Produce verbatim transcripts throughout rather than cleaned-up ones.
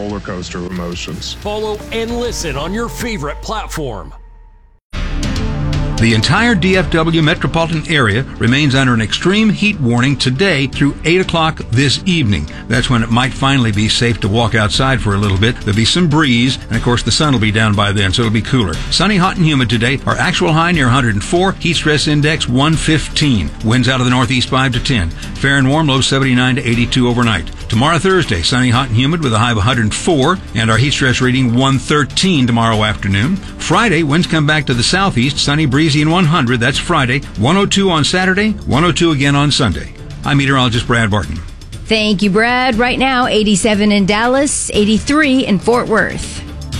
roller coaster of emotions. Follow and listen on your favorite platform. The entire D F W metropolitan area remains under an extreme heat warning today through eight o'clock this evening. That's when it might finally be safe to walk outside for a little bit. There'll be some breeze, and of course the sun will be down by then, so it'll be cooler. Sunny, hot, and humid today. Our actual high near one hundred four, heat stress index one fifteen. Winds out of the northeast five to ten. Fair and warm, low seventy-nine to eighty-two overnight. Tomorrow, Thursday, sunny, hot, and humid with a high of one hundred four, and our heat stress reading one thirteen tomorrow afternoon. Friday, winds come back to the southeast, sunny, breezy, and one hundred. That's Friday. one oh two on Saturday, one oh two again on Sunday. I'm meteorologist Brad Barton. Thank you, Brad. Right now, eighty-seven in Dallas, eighty-three in Fort Worth.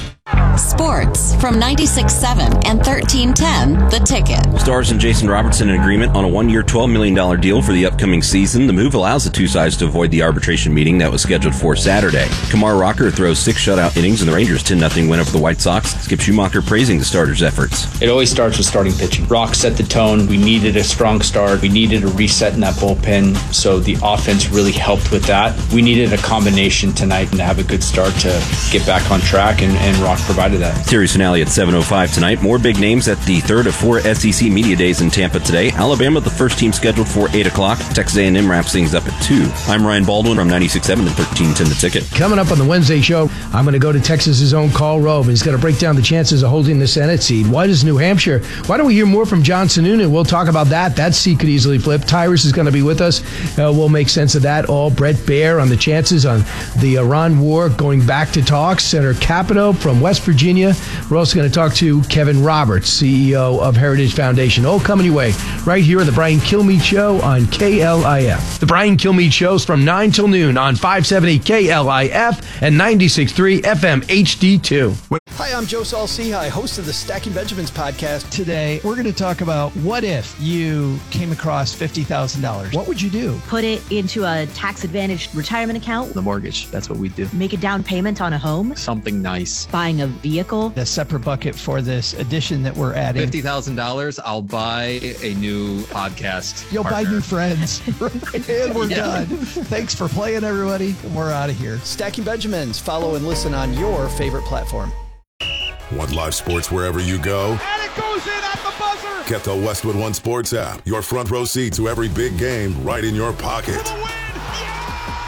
Sports from ninety-six point seven and thirteen ten The Ticket. Stars and Jason Robertson in agreement on a one-year, twelve million dollars deal for the upcoming season. The move allows the two sides to avoid the arbitration meeting that was scheduled for Saturday. Kumar Rocker throws six shutout innings in the Rangers' ten nothing win over the White Sox. Skip Schumacher praising the starters' efforts. It always starts with starting pitching. Rock set the tone. We needed a strong start. We needed a reset in that bullpen, so the offense really helped with that. We needed a combination tonight to have a good start to get back on track, and, and Rock provided that. Series finale at seven oh five tonight. More big names at the third of four S E C Media Days in Tampa today. Alabama, the first team scheduled for eight o'clock. Texas A and M wraps things up at two. I'm Ryan Baldwin from ninety-six point seven and thirteen ten The Ticket. Coming up on the Wednesday show, I'm going to go to Texas's own Karl Rove. He's going to break down the chances of holding the Senate seat. Why does New Hampshire? Why don't we hear more from John Sununu? We'll talk about that. That seat could easily flip. Tyrus is going to be with us. Uh, we'll make sense of that all. Brett Baer on the chances on the Iran war going back to talks. Senator Capito from West Virginia. We're also going to talk to Kevin Roberts, C E O of Heritage Foundation. All coming your way right here on the Brian Kilmeade Show on K L I F. The Brian Kilmeade Show's from nine till noon on five seventy K L I F and ninety-six point three F M H D two. Hi, I'm Joe Saul-Sehy, host of the Stacking Benjamins podcast. Today, we're going to talk about what if you came across fifty thousand dollars. What would you do? Put it into a tax-advantaged retirement account. The mortgage. That's what we do. Make a down payment on a home. Something nice. Buying a vehicle. A separate bucket for this addition that we're adding. fifty thousand dollars, I'll buy a new podcast. You'll partner. buy new friends. And we're yeah. done. Thanks for playing, everybody. We're out of here. Stacking Benjamins. Follow and listen on your favorite platform. Want live sports wherever you go? And it goes in at the buzzer! Get the Westwood One Sports app. Your front row seat to every big game right in your pocket. Yeah!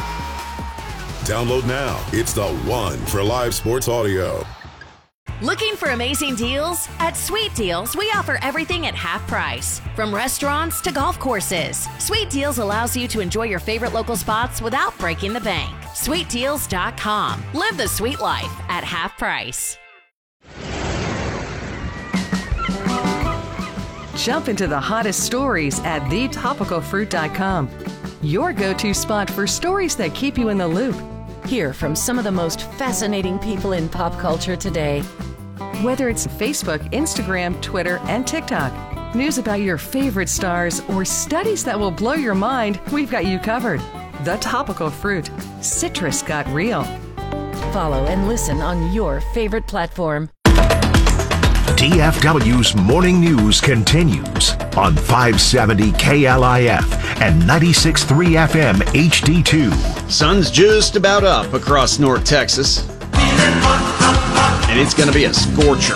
Download now. It's the one for live sports audio. Looking for amazing deals? At Sweet Deals, we offer everything at half price. From restaurants to golf courses, Sweet Deals allows you to enjoy your favorite local spots without breaking the bank. sweet deals dot com. Live the sweet life at half price. Jump into the hottest stories at the topical fruit dot com. Your go-to spot for stories that keep you in the loop. Hear from some of the most fascinating people in pop culture today. Whether it's Facebook, Instagram, Twitter, and TikTok, news about your favorite stars, or studies that will blow your mind, we've got you covered. The Topical Fruit. Citrus got real. Follow and listen on your favorite platform. D F W's Morning News continues on five seventy K L I F and ninety-six point three F M H D two. Sun's just about up across North Texas, and it's going to be a scorcher.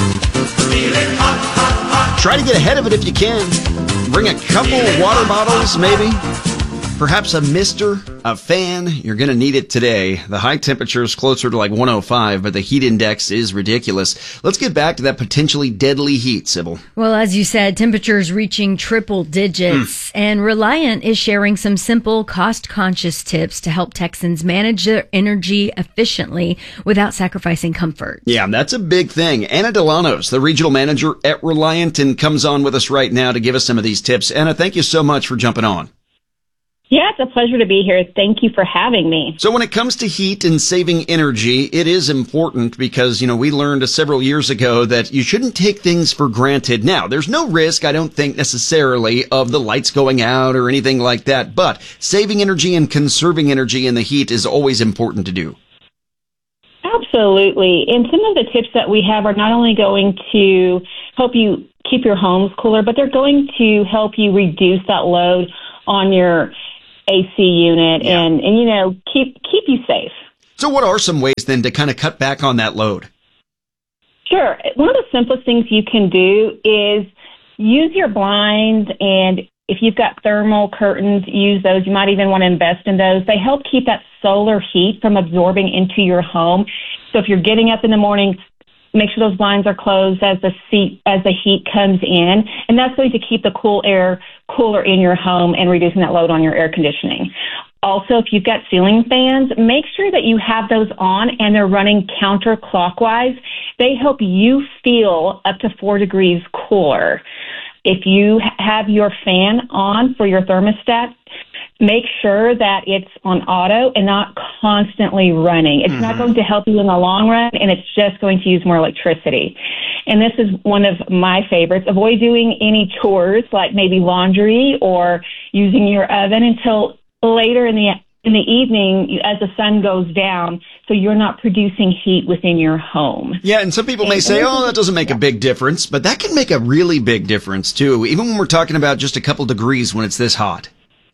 Try to get ahead of it if you can. Bring a couple water bottles, maybe. Perhaps a mister, a fan. You're going to need it today. The high temperature is closer to like one oh five, but the heat index is ridiculous. Let's get back to that potentially deadly heat, Sybil. Well, as you said, temperatures reaching triple digits, mm. and Reliant is sharing some simple, cost-conscious tips to help Texans manage their energy efficiently without sacrificing comfort. Yeah, that's a big thing. Anna Delanos, the regional manager at Reliant, and comes on with us right now to give us some of these tips. Anna, thank you so much for jumping on. Yeah, it's a pleasure to be here. Thank you for having me. So when it comes to heat and saving energy, it is important because, you know, we learned several years ago that you shouldn't take things for granted. Now, there's no risk, I don't think necessarily, of the lights going out or anything like that, but saving energy and conserving energy in the heat is always important to do. Absolutely. And some of the tips that we have are not only going to help you keep your homes cooler, but they're going to help you reduce that load on your A C unit, yeah. and, and, you know, keep keep you safe. So what are some ways then to kind of cut back on that load? Sure. One of the simplest things you can do is use your blinds, and if you've got thermal curtains, use those. You might even want to invest in those. They help keep that solar heat from absorbing into your home. So if you're getting up in the morning, make sure those blinds are closed as the seat, as the heat comes in, and that's going to keep the cool air cooler in your home and reducing that load on your air conditioning. Also, if you've got ceiling fans, make sure that you have those on and they're running counterclockwise. They help you feel up to four degrees cooler. If you have your fan on for your thermostat, make sure that it's on auto and not constantly running. It's mm-hmm. not going to help you in the long run, and it's just going to use more electricity. And this is one of my favorites. Avoid doing any chores like maybe laundry or using your oven until later in the in the evening as the sun goes down, so you're not producing heat within your home. Yeah, and some people may say, oh, that doesn't make a big difference, but that can make a really big difference, too, even when we're talking about just a couple degrees when it's this hot.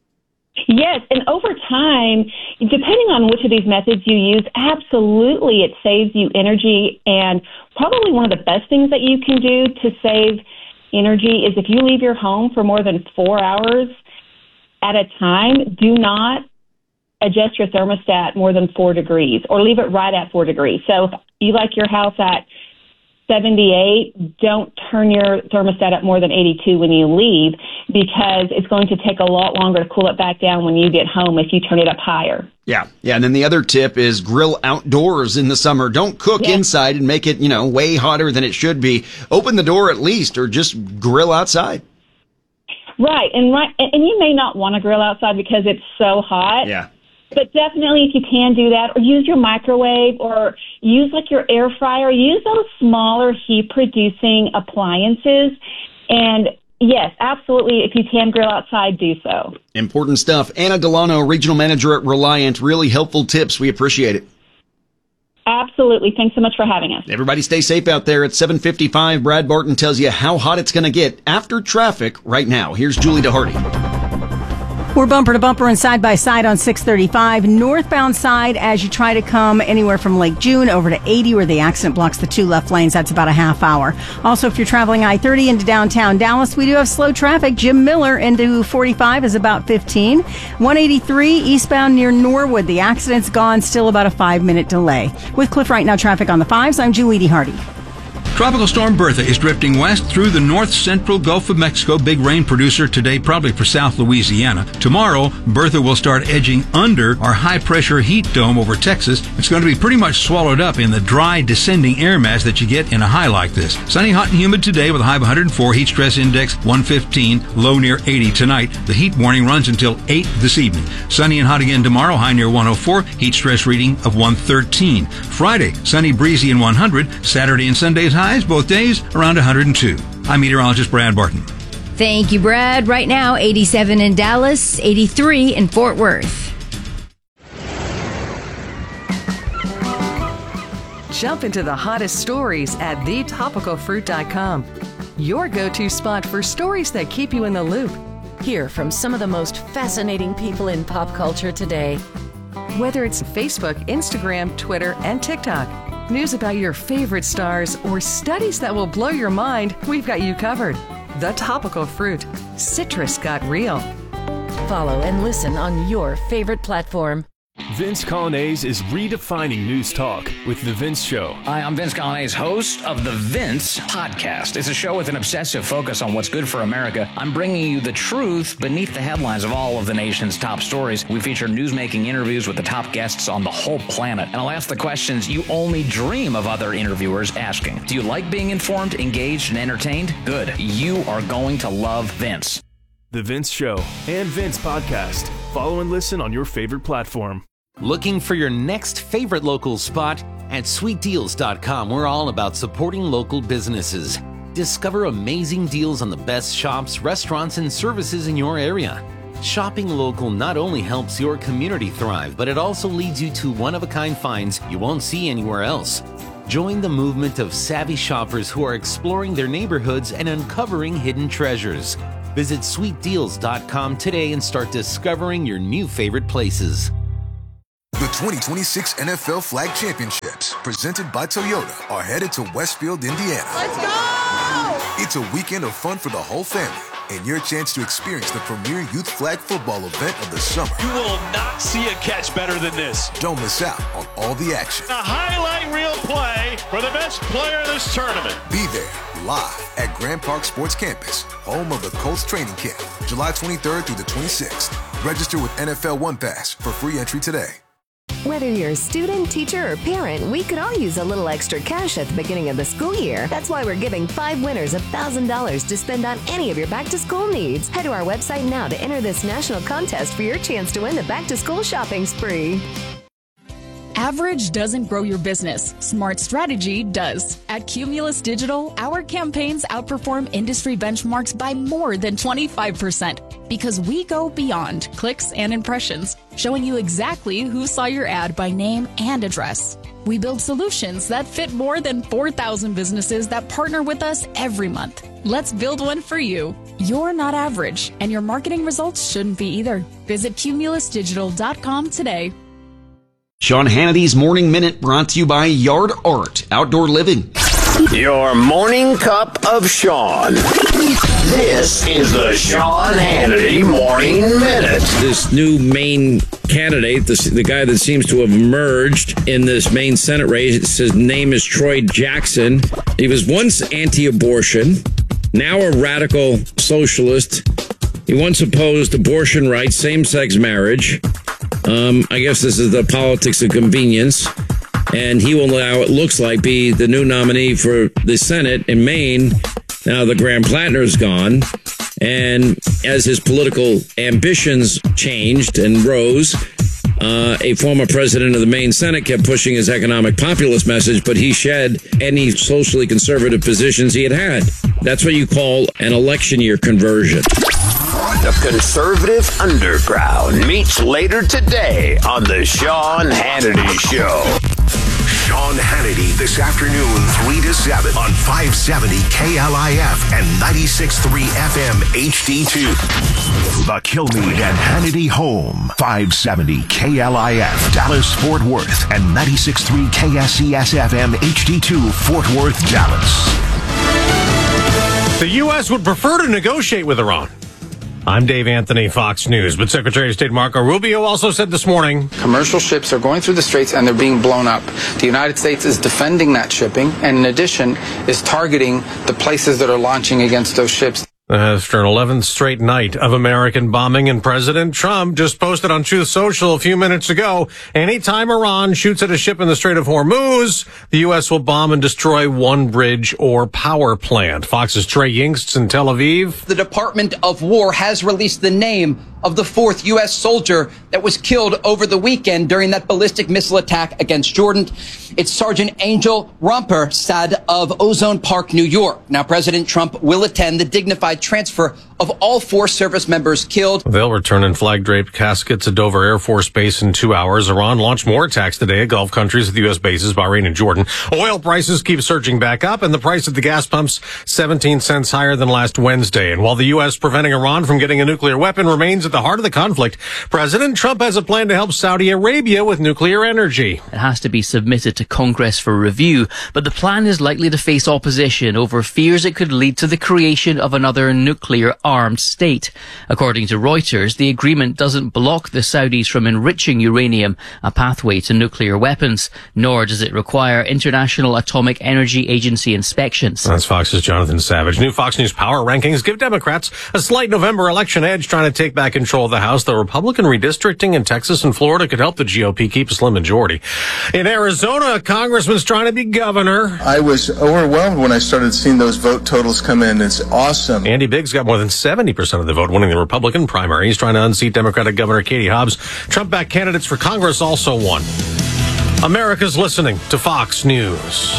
Yes, and over time, depending on which of these methods you use, absolutely it saves you energy. And probably one of the best things that you can do to save energy is if you leave your home for more than four hours at a time, do not adjust your thermostat more than four degrees or leave it right at four degrees. So if you like your house at seventy-eight, don't turn your thermostat up more than eighty-two when you leave, because it's going to take a lot longer to cool it back down when you get home if you turn it up higher. Yeah. Yeah. And then the other tip is grill outdoors in the summer. Don't cook yeah. inside and make it, you know, way hotter than it should be. Open the door at least, or just grill outside. Right. And right. And you may not want to grill outside because it's so hot. Yeah. But definitely if you can do that, or use your microwave, or use like your air fryer, use those smaller heat producing appliances. And yes, absolutely, if you can grill outside, do so. Important stuff. Anna Delano, Regional Manager at Reliant. Really helpful tips. We appreciate it. Absolutely. Thanks so much for having us. Everybody stay safe out there. At seven fifty-five, Brad Barton tells you how hot it's going to get after traffic right now. Here's Julie DeHardy. We're bumper to bumper and side by side on six thirty-five. Northbound side as you try to come anywhere from Lake June over to eighty, where the accident blocks the two left lanes. That's about a half hour. Also, if you're traveling I thirty into downtown Dallas, we do have slow traffic. Jim Miller into forty-five is about fifteen. one eighty-three eastbound near Norwood. The accident's gone. Still about a five-minute delay. With Cliff Right Now traffic on the fives, I'm Julie DeHardy. Tropical storm Bertha is drifting west through the north-central Gulf of Mexico. Big rain producer today, probably for South Louisiana. Tomorrow, Bertha will start edging under our high-pressure heat dome over Texas. It's going to be pretty much swallowed up in the dry, descending air mass that you get in a high like this. Sunny, hot, and humid today with a high of one hundred four, heat stress index one fifteen, low near eighty tonight. The heat warning runs until eight this evening. Sunny and hot again tomorrow, high near one oh four, heat stress reading of one thirteen. Friday, sunny, breezy, and one hundred. Saturday and Sunday's high both days around one hundred two. I'm meteorologist Brad Barton. Thank you, Brad. Right now, eighty-seven in Dallas, eighty-three in Fort Worth. Jump into the hottest stories at the topical fruit dot com. Your go-to spot for stories that keep you in the loop. Hear from some of the most fascinating people in pop culture today. Whether it's Facebook, Instagram, Twitter, and TikTok. News about your favorite stars, or studies that will blow your mind, we've got you covered. The Topical Fruit. Citrus got real. Follow and listen on your favorite platform. Vince Coglianese is redefining news talk with The Vince Show. Hi, I'm Vince Coglianese, host of The Vince Podcast. It's a show with an obsessive focus on what's good for America. I'm bringing you the truth beneath the headlines of all of the nation's top stories. We feature newsmaking interviews with the top guests on the whole planet. And I'll ask the questions you only dream of other interviewers asking. Do you like being informed, engaged, and entertained? Good. You are going to love Vince. The Vince Show and Vince Podcast. Follow and listen on your favorite platform. Looking for your next favorite local spot? At sweet deals dot com, we're all about supporting local businesses. Discover amazing deals on the best shops, restaurants, and services in your area. Shopping local not only helps your community thrive, but it also leads you to one-of-a-kind finds you won't see anywhere else. Join the movement of savvy shoppers who are exploring their neighborhoods and uncovering hidden treasures. Visit sweet deals dot com today and start discovering your new favorite places. The twenty twenty-six N F L Flag Championships, presented by Toyota, are headed to Westfield, Indiana. Let's go! It's a weekend of fun for the whole family, and your chance to experience the premier youth flag football event of the summer. You will not see a catch better than this. Don't miss out on all the action. A highlight reel play for the best player of this tournament. Be there, live at Grand Park Sports Campus, home of the Colts training camp, July twenty-third through the twenty-sixth. Register with N F L One Pass for free entry today. Whether you're a student, teacher, or parent, we could all use a little extra cash at the beginning of the school year. That's why we're giving five winners one thousand dollars to spend on any of your back-to-school needs. Head to our website now to enter this national contest for your chance to win the back-to-school shopping spree. Average doesn't grow your business. Smart strategy does. At Cumulus Digital, our campaigns outperform industry benchmarks by more than twenty-five percent because we go beyond clicks and impressions, showing you exactly who saw your ad by name and address. We build solutions that fit more than four thousand businesses that partner with us every month. Let's build one for you. You're not average, and your marketing results shouldn't be either. Visit cumulus digital dot com today. Sean Hannity's Morning Minute brought to you by Yard Art Outdoor Living. Your morning cup of Sean. This is the Sean Hannity Morning Minute. This new Maine candidate, this, the guy that seems to have emerged in this Maine Senate race, his name is Troy Jackson. He was once anti-abortion, now a radical socialist. He once opposed abortion rights, same-sex marriage. Um, I guess this is the politics of convenience. And he will now, it looks like, be the new nominee for the Senate in Maine. Now the Graham Plattner's gone. And as his political ambitions changed and rose, uh, a former president of the Maine Senate kept pushing his economic populist message, but he shed any socially conservative positions he had had. That's what you call an election year conversion. The conservative underground meets later today on the Sean Hannity Show. Sean Hannity this afternoon, three to seven on five seventy K L I F and ninety-six point three F M H D two. The Kilmeade and Hannity Home, five seventy K L I F, Dallas, Fort Worth, and ninety-six point three K S E S F M H D two, Fort Worth, Dallas. The U S would prefer to negotiate with Iran. I'm Dave Anthony, Fox News. But Secretary of State Marco Rubio also said this morning, commercial ships are going through the straits and they're being blown up. The United States is defending that shipping and, in addition, is targeting the places that are launching against those ships. After an eleventh straight night of American bombing, and President Trump just posted on Truth Social a few minutes ago, anytime Iran shoots at a ship in the Strait of Hormuz, the U S will bomb and destroy one bridge or power plant. Fox's Trey Yingst in Tel Aviv. The Department of War has released the name of the fourth U S soldier that was killed over the weekend during that ballistic missile attack against Jordan. It's Sergeant Angel Romper-Sad of Ozone Park, New York. Now, President Trump will attend the dignified transfer of all four service members killed. They'll return in flag-draped caskets at Dover Air Force Base in two hours. Iran launched more attacks today at Gulf countries with U S bases, Bahrain and Jordan. Oil prices keep surging back up, and the price at the gas pumps seventeen cents higher than last Wednesday. And while the U S preventing Iran from getting a nuclear weapon remains at the heart of the conflict, President Trump has a plan to help Saudi Arabia with nuclear energy. It has to be submitted to Congress for review, but the plan is likely to face opposition over fears it could lead to the creation of another nuclear armed state. According to Reuters, the agreement doesn't block the Saudis from enriching uranium, a pathway to nuclear weapons, nor does it require International Atomic Energy Agency inspections. That's Fox's Jonathan Savage. New Fox News power rankings give Democrats a slight November election edge, trying to take back control of the House. The Republican redistricting in Texas and Florida could help the G O P keep a slim majority. In Arizona, a congressman's trying to be governor. I was overwhelmed when I started seeing those vote totals come in. It's awesome. Andy Biggs got more than seventy percent of the vote, winning the Republican primary. He's trying to unseat Democratic Governor Katie Hobbs. Trump-backed candidates for Congress also won. America's listening to Fox News.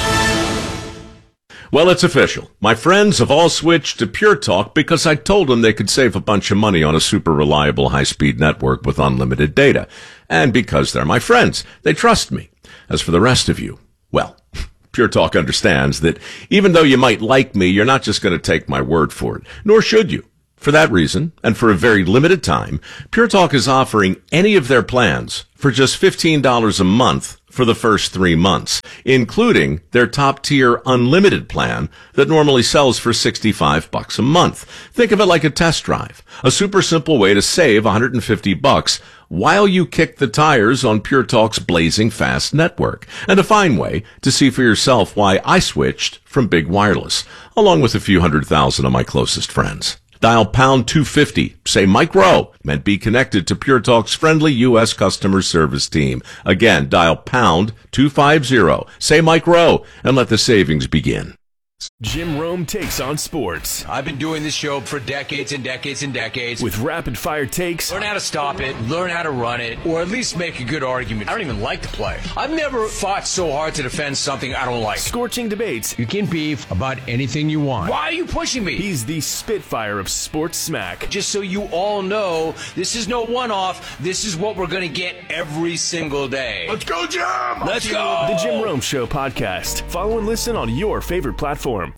Well, it's official. My friends have all switched to Pure Talk because I told them they could save a bunch of money on a super reliable high-speed network with unlimited data. And because they're my friends, they trust me. As for the rest of you, well, Pure Talk understands that even though you might like me, you're not just going to take my word for it. Nor should you. For that reason, and for a very limited time, Pure Talk is offering any of their plans for just fifteen dollars a month for the first three months, including their top-tier unlimited plan that normally sells for sixty-five bucks a month. Think of it like a test drive, a super simple way to save one hundred fifty bucks while you kick the tires on Pure Talk's blazing fast network, and a fine way to see for yourself why I switched from Big Wireless, along with a few hundred thousand of my closest friends. Dial pound two fifty, say Mike Rowe, and be connected to Pure Talk's friendly U S customer service team. Again, dial pound two fifty, say Mike Rowe, and let the savings begin. Jim Rome takes on sports. I've been doing this show for decades and decades and decades. With rapid-fire takes. Learn how to stop it, learn how to run it, or at least make a good argument. I don't even like to play. I've never fought so hard to defend something I don't like. Scorching debates. You can beef about anything you want. Why are you pushing me? He's the Spitfire of sports smack. Just so you all know, this is no one-off. This is what we're going to get every single day. Let's go, Jim! Let's go! The Jim Rome Show podcast. Follow and listen on your favorite platform. From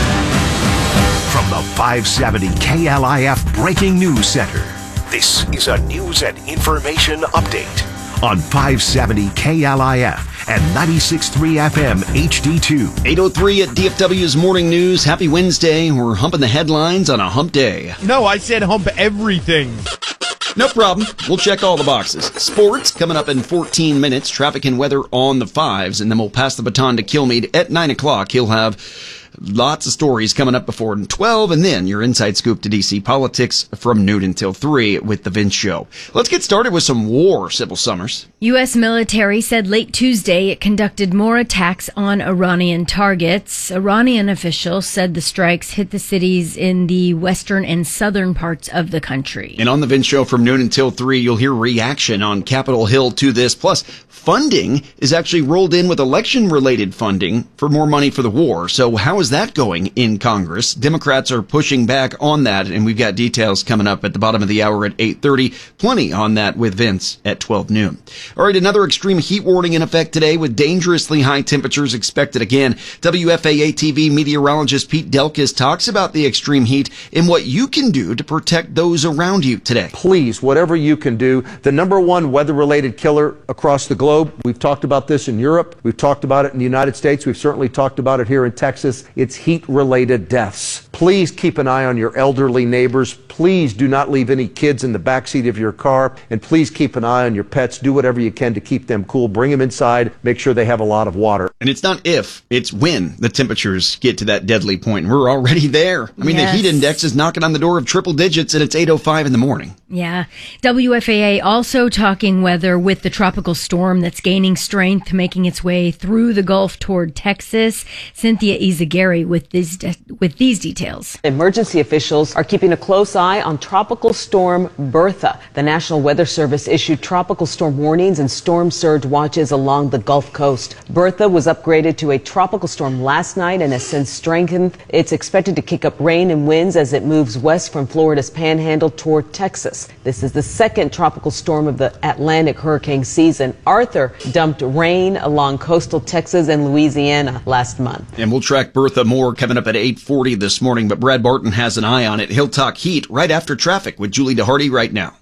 the five seventy K L I F Breaking News Center, this is a news and information update on five seventy K L I F and ninety-six point three F M H D two. eight oh three at D F W's Morning News. Happy Wednesday. We're humping the headlines on a hump day. No, I said hump everything. No problem. We'll check all the boxes. Sports coming up in fourteen minutes. Traffic and weather on the fives, and then we'll pass the baton to Kilmeade at nine o'clock. He'll have lots of stories coming up before twelve, and then your inside scoop to D C politics from noon until three with the Vince Show. Let's get started with some war, Sybil Summers. U S military said late Tuesday it conducted more attacks on Iranian targets. Iranian officials said the strikes hit the cities in the western and southern parts of the country. And on the Vince Show from noon until three, you'll hear reaction on Capitol Hill to this. Plus, funding is actually rolled in with election-related funding for more money for the war. So how is that going in Congress? Democrats are pushing back on that, and we've got details coming up at the bottom of the hour at eight thirty. Plenty on that with Vince at twelve noon. All right, another extreme heat warning in effect today with dangerously high temperatures expected again. W F A A T V meteorologist Pete Delkus talks about the extreme heat and what you can do to protect those around you today. Please, whatever you can do. The number one weather-related killer across the globe, we've talked about this in Europe, we've talked about it in the United States, we've certainly talked about it here in Texas. It's heat-related deaths. Please keep an eye on your elderly neighbors. Please do not leave any kids in the backseat of your car. And please keep an eye on your pets. Do whatever you can to keep them cool. Bring them inside. Make sure they have a lot of water. And it's not if, it's when the temperatures get to that deadly point. We're already there. I mean, Yes. the heat index is knocking on the door of triple digits, and it's eight oh five in the morning. Yeah. W F A A also talking weather with the tropical storm that's gaining strength, making its way through the Gulf toward Texas. Cynthia Izagari with these, de- with these details. Emergency officials are keeping a close eye on Tropical Storm Bertha. The National Weather Service issued tropical storm warnings and storm surge watches along the Gulf Coast. Bertha was upgraded to a tropical storm last night and has since strengthened. It's expected to kick up rain and winds as it moves west from Florida's panhandle toward Texas. This is the second tropical storm of the Atlantic hurricane season. Arthur dumped rain along coastal Texas and Louisiana last month. And we'll track Bertha more coming up at eight forty this morning, but Brad Barton has an eye on it. He'll talk heat right after traffic with Julie DeHardy right now.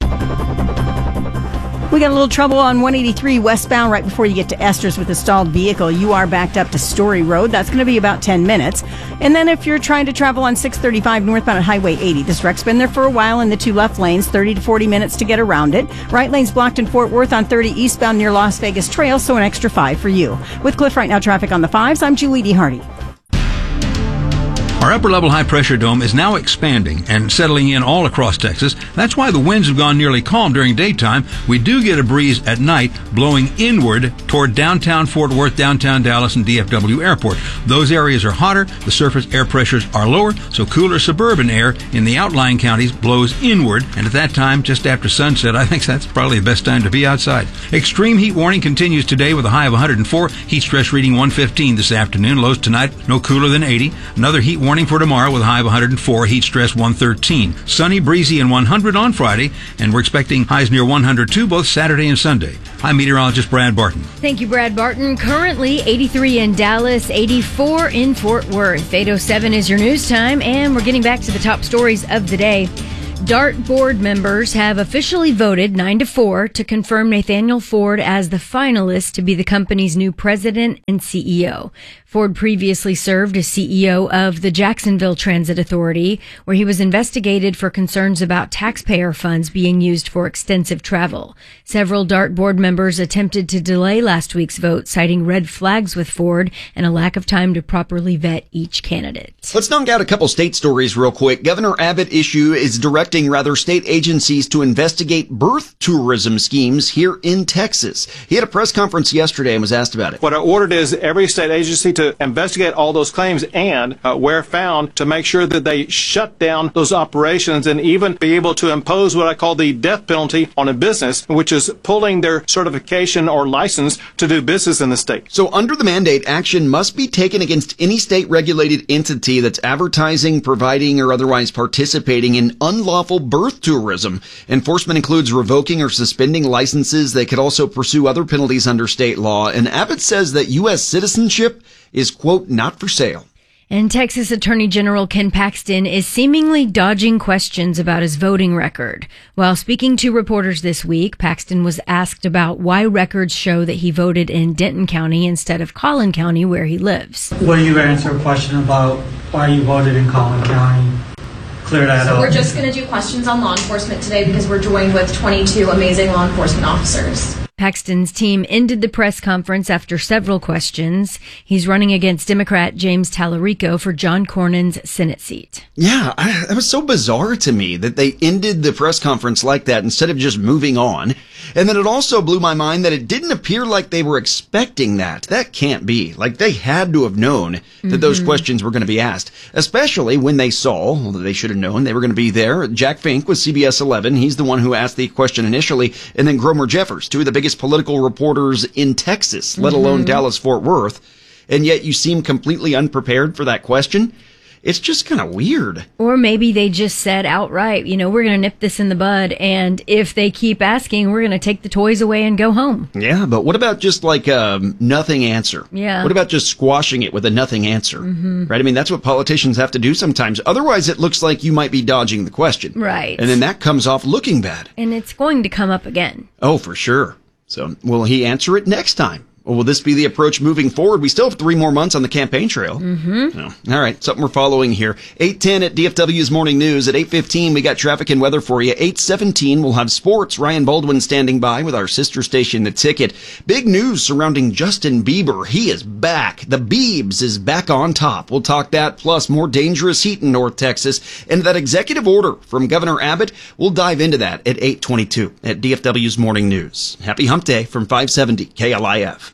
We got a little trouble on one eighty-three westbound right before you get to Esther's with a stalled vehicle. You are backed up to Story Road. That's going to be about ten minutes. And then if you're trying to travel on six thirty-five northbound at Highway eighty, this wreck's been there for a while in the two left lanes, thirty to forty minutes to get around it. Right lane's blocked in Fort Worth on thirty eastbound near Las Vegas Trail, so an extra five for you. With Cliff Right Now traffic on the fives, I'm Julie DeHardy. Our upper-level high-pressure dome is now expanding and settling in all across Texas. That's why the winds have gone nearly calm during daytime. We do get a breeze at night blowing inward toward downtown Fort Worth, downtown Dallas, and D F W Airport. Those areas are hotter, the surface air pressures are lower, so cooler suburban air in the outlying counties blows inward, and at that time, just after sunset, I think that's probably the best time to be outside. Extreme heat warning continues today with a high of one hundred four, heat stress reading one fifteen this afternoon, lows tonight no cooler than eighty. Another heat warning warning for tomorrow with a high of one hundred four, heat stress one thirteen. Sunny, breezy, and one hundred on Friday, and we're expecting highs near one hundred two both Saturday and Sunday. I'm meteorologist Brad Barton. Thank you, Brad Barton. Currently eighty-three in Dallas, eighty-four in Fort Worth. eight oh seven is your news time, and we're getting back to the top stories of the day. DART board members have officially voted nine to four to confirm Nathaniel Ford as the finalist to be the company's new president and C E O. Ford previously served as C E O of the Jacksonville Transit Authority, where he was investigated for concerns about taxpayer funds being used for extensive travel. Several DART board members attempted to delay last week's vote, citing red flags with Ford and a lack of time to properly vet each candidate. Let's knock out a couple state stories real quick. Governor Abbott issue is directing rather state agencies to investigate birth tourism schemes here in Texas. He had a press conference yesterday and was asked about it. What I ordered is every state agency to investigate all those claims and, uh, where found, to make sure that they shut down those operations and even be able to impose what I call the death penalty on a business, which is pulling their certification or license to do business in the state. So under the mandate, action must be taken against any state-regulated entity that's advertising, providing, or otherwise participating in unlawful birth tourism. Enforcement includes revoking or suspending licenses. They could also pursue other penalties under state law. And Abbott says that U S citizenship is, quote, not for sale. And Texas Attorney General Ken Paxton is seemingly dodging questions about his voting record. While speaking to reporters this week, Paxton was asked about why records show that he voted in Denton County instead of Collin County, where he lives. Will you answer a question about why you voted in Collin County? Clear that so up. We're just going to do questions on law enforcement today because we're joined with twenty-two amazing law enforcement officers. Paxton's team ended the press conference after several questions. He's running against Democrat James Tallarico for John Cornyn's Senate seat. Yeah, I, that was so bizarre to me that they ended the press conference like that instead of just moving on. And then it also blew my mind that it didn't appear like they were expecting that. That can't be. Like, they had to have known that mm-hmm. those questions were going to be asked, especially when they saw, well, they should have known they were going to be there. Jack Fink with C B S eleven. He's the one who asked the question initially. And then Gromer Jeffers, two of the biggest political reporters in Texas, let alone mm-hmm. Dallas-Fort Worth. And yet you seem completely unprepared for that question. It's just kind of weird. Or maybe they just said outright, you know, we're going to nip this in the bud, and if they keep asking, we're going to take the toys away and go home. Yeah, but what about just like a nothing answer? Yeah. What about just squashing it with a nothing answer? Mm-hmm. Right? I mean, that's what politicians have to do sometimes. Otherwise, it looks like you might be dodging the question. Right. And then that comes off looking bad. And it's going to come up again. Oh, for sure. So will he answer it next time? Or will this be the approach moving forward? We still have three more months on the campaign trail. Mm-hmm. Oh, all right, something we're following here. eight ten at D F W's Morning News. At eight fifteen, we got traffic and weather for you. eight seventeen, we'll have sports. Ryan Baldwin standing by with our sister station, The Ticket. Big news surrounding Justin Bieber. He is back. The Biebs is back on top. We'll talk that, plus more dangerous heat in North Texas. And that executive order from Governor Abbott, we'll dive into that at eight twenty-two at D F W's Morning News. Happy Hump Day from five seventy K L I F.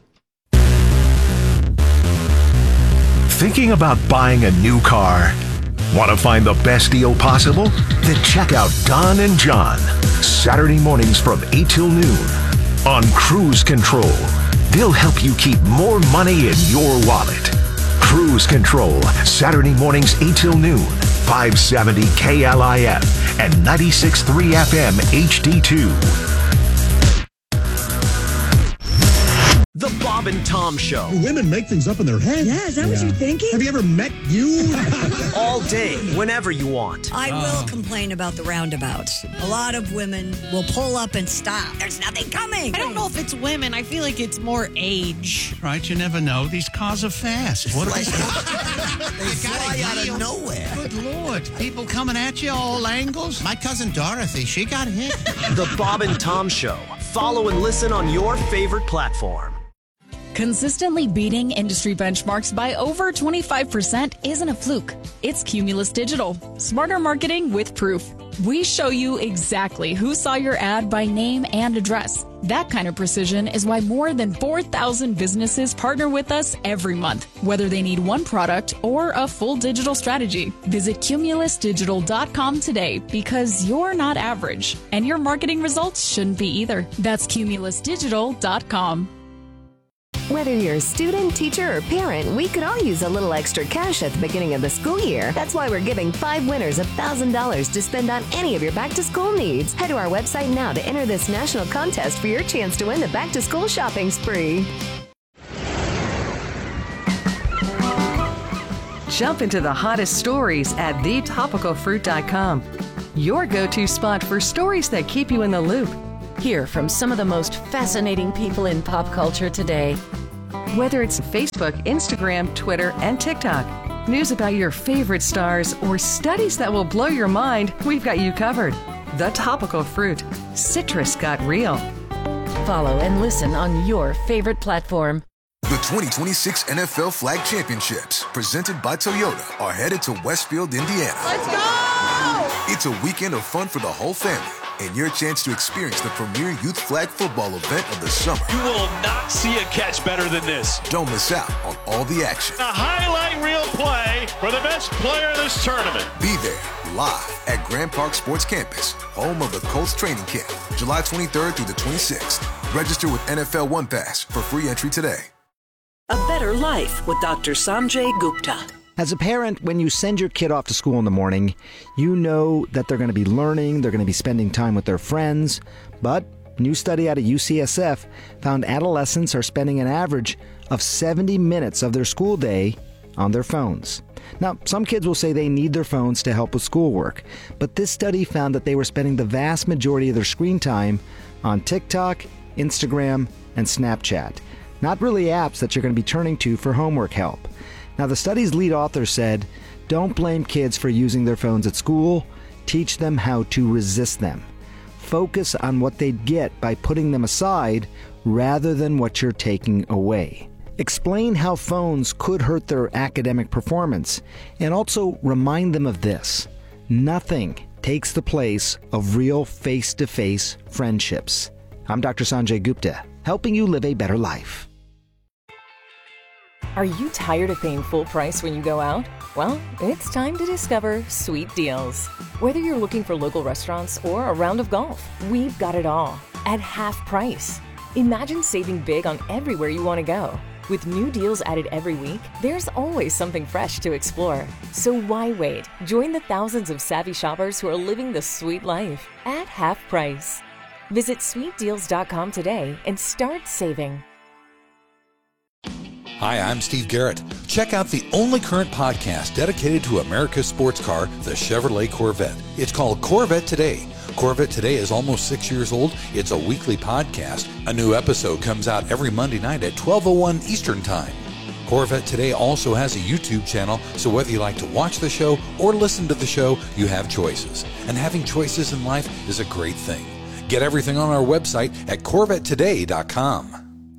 Thinking about buying a new car? Want to find the best deal possible? Then check out Don and John, Saturday mornings from eight till noon on Cruise Control. They'll help you keep more money in your wallet. Cruise Control, Saturday mornings eight till noon, five seventy K L I F and ninety-six point three F M H D two. The Bob and Tom Show. Women make things up in their head. Yeah, is that yeah. what you're thinking? Have you ever met you? All day, whenever you want. I will uh. complain about the roundabouts. A lot of women will pull up and stop. There's nothing coming. I don't know if it's women. I feel like it's more age. Right, you never know. These cars are fast. What they fly out of nowhere. Good Lord. People coming at you all angles. My cousin Dorothy, she got hit. The Bob and Tom Show. Follow and listen on your favorite platform. Consistently beating industry benchmarks by over twenty-five percent isn't a fluke. It's Cumulus Digital. Smarter marketing with proof. We show you exactly who saw your ad by name and address. That kind of precision is why more than four thousand businesses partner with us every month, whether they need one product or a full digital strategy. Visit cumulus digital dot com today because you're not average, and your marketing results shouldn't be either. That's cumulus digital dot com. Whether you're a student, teacher, or parent, we could all use a little extra cash at the beginning of the school year. That's why we're giving five winners one thousand dollars to spend on any of your back-to-school needs. Head to our website now to enter this national contest for your chance to win the back-to-school shopping spree. Jump into the hottest stories at the topical fruit dot com. Your go-to spot for stories that keep you in the loop. Hear from some of the most fascinating people in pop culture today. Whether it's Facebook, Instagram, Twitter, and TikTok, news about your favorite stars, or studies that will blow your mind, we've got you covered. The Topical Fruit. Citrus got real. Follow and listen on your favorite platform. The twenty twenty-six N F L Flag Championships, presented by Toyota, are headed to Westfield, Indiana. Let's go! It's a weekend of fun for the whole family, and your chance to experience the premier youth flag football event of the summer. You will not see a catch better than this. Don't miss out on all the action. A highlight reel play for the best player of this tournament. Be there, live at Grand Park Sports Campus, home of the Colts training camp, July twenty-third through the twenty-sixth. Register with N F L One Pass for free entry today. A better life with Doctor Sanjay Gupta. As a parent, when you send your kid off to school in the morning, you know that they're going to be learning, they're going to be spending time with their friends. But a new study out of U C S F found adolescents are spending an average of seventy minutes of their school day on their phones. Now, some kids will say they need their phones to help with schoolwork, but this study found that they were spending the vast majority of their screen time on TikTok, Instagram, and Snapchat. Not really apps that you're going to be turning to for homework help. Now, the study's lead author said, don't blame kids for using their phones at school. Teach them how to resist them. Focus on what they'd get by putting them aside rather than what you're taking away. Explain how phones could hurt their academic performance, and also remind them of this. Nothing takes the place of real face-to-face friendships. I'm Doctor Sanjay Gupta, helping you live a better life. Are you tired of paying full price when you go out? Well, it's time to discover Sweet Deals. Whether you're looking for local restaurants or a round of golf, we've got it all at half price. Imagine saving big on everywhere you want to go. With new deals added every week, there's always something fresh to explore. So why wait? Join the thousands of savvy shoppers who are living the sweet life at half price. Visit sweet deals dot com today and start saving. Hi, I'm Steve Garrett. Check out the only current podcast dedicated to America's sports car, the Chevrolet Corvette. It's called Corvette Today. Corvette Today is almost six years old. It's a weekly podcast. A new episode comes out every Monday night at twelve oh one Eastern Time. Corvette Today also has a YouTube channel, so whether you like to watch the show or listen to the show, you have choices. And having choices in life is a great thing. Get everything on our website at corvette today dot com.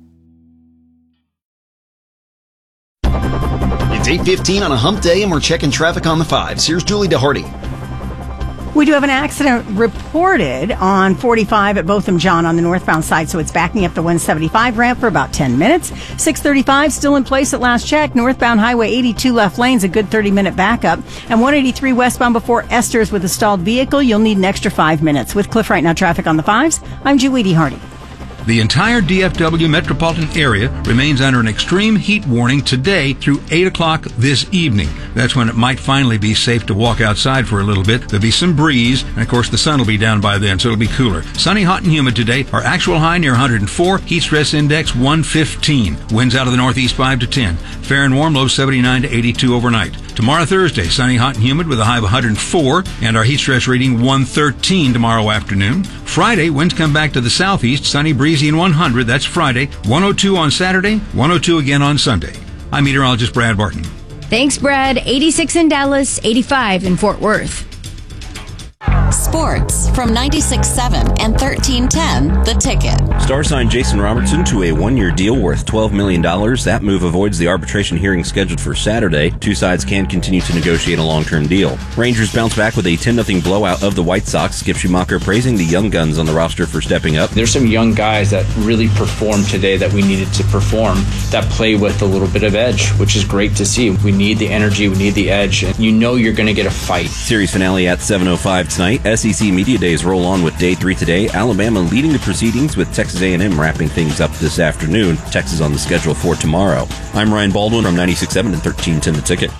It's eight fifteen on a hump day, and we're checking traffic on the fives. Here's Julie DeHardy. We do have an accident reported on forty-five at Botham John on the northbound side, so it's backing up the one seventy-five ramp for about ten minutes. six thirty-five still in place at last check. Northbound Highway eighty-two left lanes, a good thirty minute backup. And one eighty-three westbound before Esther's with a stalled vehicle, you'll need an extra five minutes. With Cliff Right Now traffic on the fives, I'm Julie DeHardy. The entire D F W metropolitan area remains under an extreme heat warning today through eight o'clock this evening. That's when it might finally be safe to walk outside for a little bit. There'll be some breeze, and of course the sun will be down by then, so it'll be cooler. Sunny, hot, and humid today. Our actual high near one hundred four, heat stress index one fifteen. Winds out of the northeast five to ten. Fair and warm, low seventy-nine to eighty-two overnight. Tomorrow, Thursday, sunny, hot, and humid with a high of one hundred four, and our heat stress reading one thirteen tomorrow afternoon. Friday, winds come back to the southeast, sunny, breezy, and one hundred. That's Friday. one oh two on Saturday, one oh two again on Sunday. I'm meteorologist Brad Barton. Thanks, Brad. eighty-six in Dallas, eighty-five in Fort Worth. Sports from ninety-six point seven and thirteen ten The Ticket. Star signed Jason Robertson to a one-year deal worth twelve million dollars. That move avoids the arbitration hearing scheduled for Saturday. Two sides can continue to negotiate a long-term deal. Rangers bounce back with a ten nothing blowout of the White Sox. Skip Schumacher praising the young guns on the roster for stepping up. There's some young guys that really performed today that we needed to perform, that play with a little bit of edge, which is great to see. We need the energy, we need the edge, and you know you're going to get a fight. Series finale at seven oh five tonight. S S E C Media Days roll on with day three today. Alabama leading the proceedings with Texas A and M wrapping things up this afternoon. Texas on the schedule for tomorrow. I'm Ryan Baldwin from ninety-six point seven and thirteen ten The Ticket.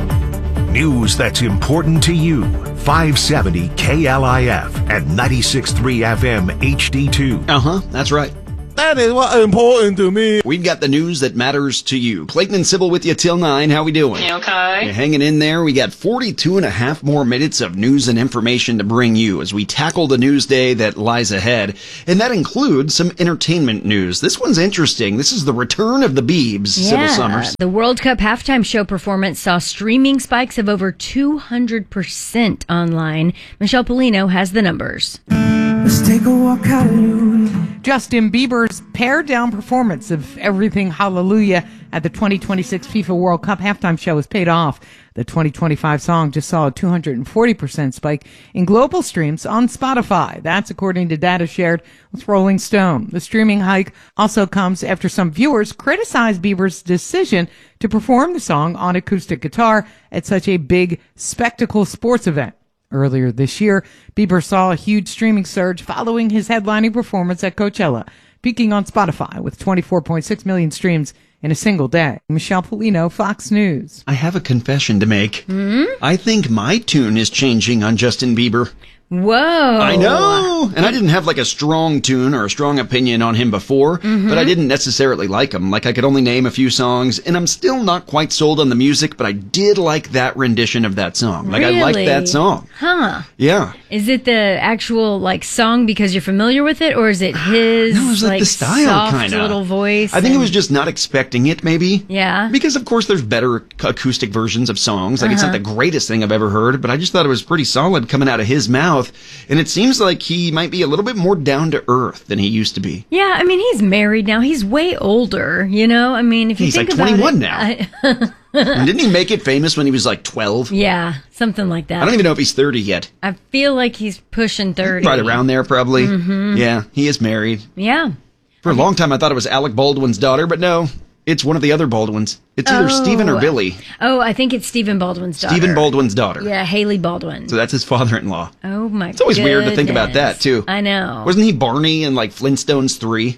News that's important to you. five seventy K L I F and ninety-six point three F M H D two. Uh-huh, that's right. That is what's important to me. We've got the news that matters to you. Clayton and Sybil with you till nine. How we doing? You okay? You're hanging in there. We got forty-two and a half more minutes of news and information to bring you as we tackle the news day that lies ahead. And that includes some entertainment news. This one's interesting. This is the return of the Biebs, Yeah. Sybil Summers. The World Cup halftime show performance saw streaming spikes of over two hundred percent online. Michelle Polino has the numbers. Let's take a walk, hallelujah. Justin Bieber's pared-down performance of Everything Hallelujah at the twenty twenty-six FIFA World Cup halftime show has paid off. The twenty twenty-five song just saw a two hundred forty percent spike in global streams on Spotify. That's according to data shared with Rolling Stone. The streaming hike also comes after some viewers criticized Bieber's decision to perform the song on acoustic guitar at such a big spectacle sports event. Earlier this year, Bieber saw a huge streaming surge following his headlining performance at Coachella, peaking on Spotify with twenty-four point six million streams in a single day. Michelle Polino, Fox News. I have a confession to make. Hmm? I think my tune is changing on Justin Bieber. Whoa. I know. And I didn't have like a strong tune or a strong opinion on him before, Mhm. but I didn't necessarily like him. Like I could only name a few songs, and I'm still not quite sold on the music, but I did like that rendition of that song. Like I liked Really? that song. Huh. Yeah. Is it the actual like song because you're familiar with it, or is it his No, it was like, like the style soft kind of. little voice? I think it and- was just not expecting it, maybe. Yeah. Because of course there's better ac- acoustic versions of songs. Like it's not Uh-huh. the greatest thing I've ever heard, but I just thought it was pretty solid coming out of his mouth. And it seems like he might be a little bit more down to earth than he used to be. Yeah, I mean he's married now. He's way older. You know, I mean if you He's think like about twenty-one it, now. I- And didn't he make it famous when he was like twelve? yeah, something like that. I don't even know if he's thirty yet. I feel like he's pushing thirty. Right around there, probably. Mhm. Yeah, he is married. Yeah. For a long time, I thought it was Alec Baldwin's daughter, but no, it's one of the other Baldwins. It's either Oh. Stephen or Billy. Oh, I think it's Stephen Baldwin's daughter. Stephen Baldwin's daughter. Yeah, Haley Baldwin. So that's his father-in-law. Oh my. It's always weird to think about that, too. I know. Wasn't he Barney in like Flintstones three?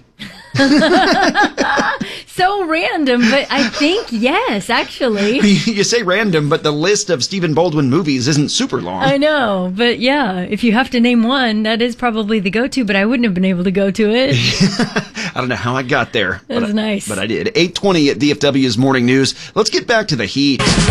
So random, but I think yes, actually. You say random, but the list of Stephen Baldwin movies isn't super long. I know, but yeah, if you have to name one, that is probably the go-to, but I wouldn't have been able to go to it. I don't know how I got there. That was but I- nice. But I did. eight twenty at D F W's Morning News. Let's get back to the heat.